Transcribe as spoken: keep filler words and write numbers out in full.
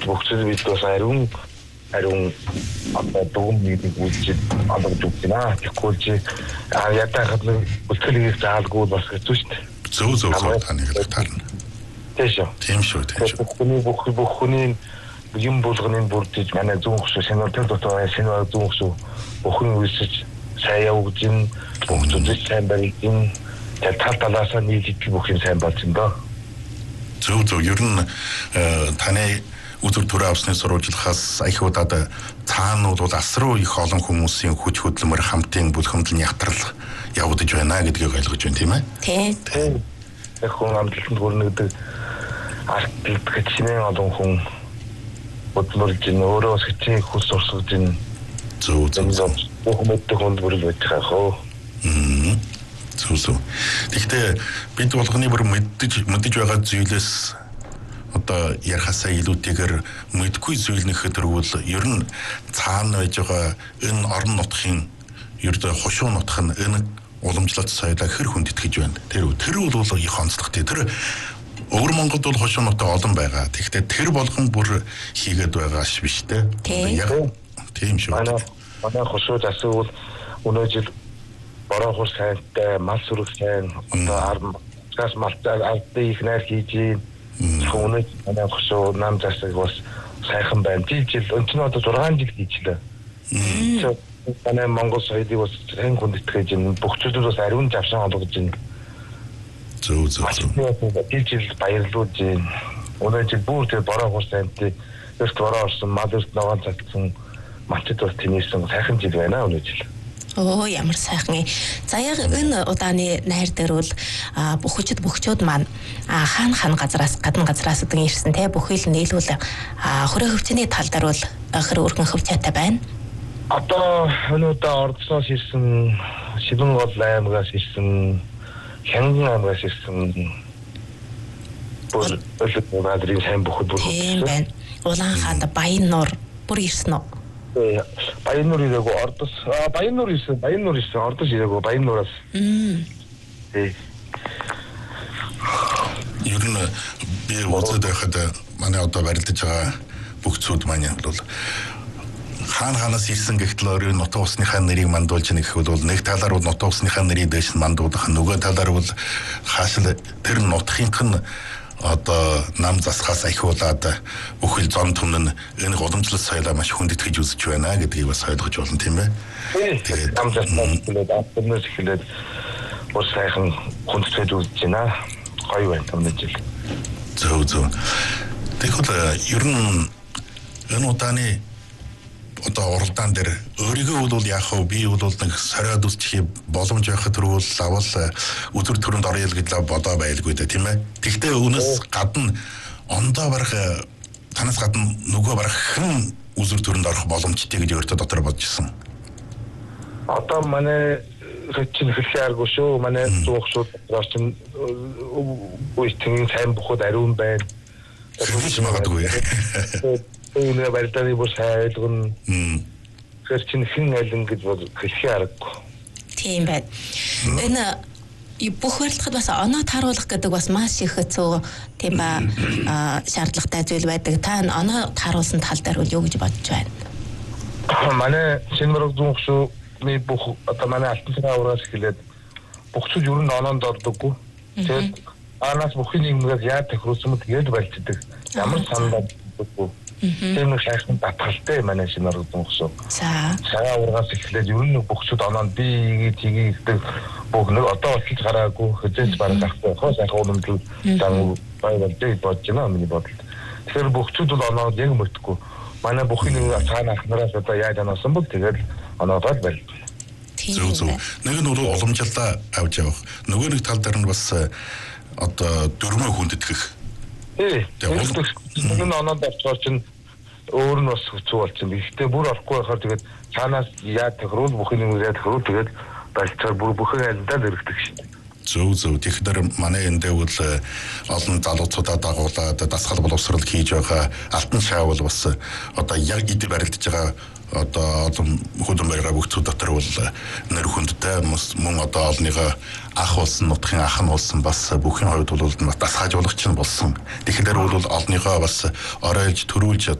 бөхцөл бид бас ариун ариун одоо дуун нэг үсчид алгаж өгнө. Тэгэхгүй чи ятахад нэг бүтгэлийг заалгүй бас хэцүү шүү дээ. Зөв зөв таны хэлэх таарна. Тэшээ. Тийм шүү, тийм шүү. Бүхний бүх бүхний юм болгоны бүрдэж манай зүүн хөшөө шинээр төр дотор шинээр зүүн хөшөө бүхэн үсэж сайн явж ин бүхцүүд сайн баригдин тэр тал талаасаа нийлж бүхэн сайн болж ин доо. Зөв зөв ер нь таны үзүр төрөө авсны сурвалжлахаас их удаад цаанууд бол асруу их олон хүмүүсийн хүч хөдөлмөр хамтын бүлхэмдэл ятрал явагдаж байна гэдгийг ойлгож байна тийм ээ? Тийм. Яг хүн амжилтанд хүрнэ гэдэг арт гэдэг чинь олон хүн бодлож ин өөрөө хэцээ хүс урсгаж ин зөв зөв бүхмэдтэй хүнд бүрэл байж байгаа хөө. Мм. Зөв зөв. Тэгэхдээ бид болгоны бүр мэддэж мэддэж байгаа зүйлээс одоо ярихасаа илүүтэйгээр мэдгүй зүйл нэхэд төрвөл ер нь цаана байж байгаа энэ орон нутгийн ердөө хошуу нутх нь энэ уламжлалт соёлоо хэр хүнд итгэж байна. Тэр тэр бол их онцлогтой. Тэр өвөр Монголд бол хошуу нутаг олон байгаа. Тэгэхдээ тэр болгон бүр хийгээд байгаа ш биш те. Тийм шүү. Манай манай хошуу засвал өнөө жил бороо хурс хайнтай мал сүрэг сайн одоо армаас малтай ардын их найр хийж ийн. Өнөө манай хошуу нам засаг бас сайхан байна. Жил жил өнцнөө одоо зургаан жил хийчихлээ. Манай Монгол соёлыг бас хэн хүнд итгэж ийн бүхчүүдүүд бас ариун завшин олгож ийн. Зөв зөв зөв. Жил жил баярлуулж ийн. Өнөө жил бүр тэр бороо хурс хайнтай ерт бороо орсон мал ерт ногоон цацсан мачд бас тэнийсэн сайхан жил байна өнөө жил. Оо ямар сайхан. За яг энэ удааны найр дээр бол бүхчд бөхчүүд маань хаана хаана газраас гадна газраас удан ирсэн те бүхэл нийлүүл хөрөө хөвчний тал дээр бол хэр өргөн хөвчтэй байна. Одоо өнөөдөр Ордсоос ирсэн, Шибэн гол аймагаас ирсэн, Хянган аймагаас ирсэн. Бүр өлөг надрын сайн бүхд бүр. Тийм байна. Улаанхаанд Баяннуур бүр ирсэн үү? Баяннуур ирээгүй Ордос Баяннуур ирсэн Баяннуур ирсэн Ордос ирээгүй Баяннуураас. Мм. Тий. Ер нь би үзээд байхад манай одоо барилдаж байгаа бүхцүүд маань бол хаана хаанаас ирсэн гэхтэл өөрөө нутаг усныхаа нэрийг мандуулж нэг бол нэг талаар бол нутаг усныхаа нэрийг дэш нь мандуулах нөгөө талаар бол хаашаа тэр нутгийнх нь одоо нам засгаас ахиулаад бүхэл зон түмэн энэ уламжлалт соёлоо маш хүнд итгэж үзэж байна гэдгийг бас ойлгож болно тийм ээ. Тэгээд нам засгаас эхлээд автомобилс эхлээд бүр сайхан хүнд итгэж үзэж байна. Гоё байна өмнө жил. Зөв зөв. Тэгэхээр ер нь энэ удааны одоо уралдаан дээр өөрийгөө бол яах вэ? Би бол нэг сориод үзчих боломж байхад төрвөл лавал үзүр төрөнд орё л гэж бодоо байлгүй дээ тийм ээ. Тэгвэл өнөөс гадна ондоо барах танаас гадна нөгөө барах хэн үзүр төрөнд орох боломжтой гэж өөртөө дотор бодож ирсэн. Одоо манай хэвчин хэлхээргүй шүү. Манай зуухшууд дотор чинь үеийн сайн бүхд ариун байна. Тэгж магадгүй. Өнөө барилдааны бүр сайн ойлгоно. Тэр чинь хэн айлан гэж бол хэлхий аргагүй. Тийм байна. Энэ бүх барилдахад бас оноо тааруулах гэдэг бас маш их хэцүү тийм ба шаардлагатай зүйл байдаг. Та оноо тааруулсан тал дээр юу гэж бодож байна? Манай Шинмэрэг зүүнхшүүний бүх одоо манай алтан цагаан ураас эхлээд бүхчүүд ер нь оноонд ордоггүй. Тэгээд анаас бүхний нэгнээс яа тохируулсан мэт тэгээд барьцдаг. Ямар сандаа бүггүй. Тийм их сайхан татгалтай манай Шинмэрэг зүүнхшүү. За. Цагаан ураас эхлээд ер нь бүхчүүд оноонд би тгий гэдэг бүх нэг одоо болчих гараагүй хэзээс бараг авахгүй хоо сайхан уламжлал зам баярлалтай бодож байна миний бодолд. Тэгэхээр бүхчүүд бол оноод яг мөрдөхгүй. Манай бүхний нэг цаана ахнараас одоо яаж анаасан бол тэгээд оноодод барьж байна. Зөв зөв. Нэг нь бол уламжлалаа авч явах. Нөгөө нэг тал дээр нь бас одоо дөрмөө хүнд итгэх. Ээ. Нэг нь оноод орчоор чинь өөр нь бас хэцүү болчихно. Гэхдээ бүр орохгүй байхаар тэгээд цаанаас яа тохирол бүхний нэг яа тохирол тэгээд барьцаар бүр бүхэн айлдаа дэрэгдэг шин. Зөв зөв. Тэгэхээр манай эндээ бол олон залуучуудаа дагуулад дасгал боловсрол хийж байгаа алтан шаа бол бас одоо яг идэ барилдаж байгаа одоо олон хөдөн байраа бүхцүүд дотор бол нэр хүндтэй мөн одоо олныгоо ах болсон нутгийн ах нь болсон бас бүхэн хувьд бол дасгаажуулагч нь болсон. Тэгэхээр бол олныгоо бас оройлж төрүүлж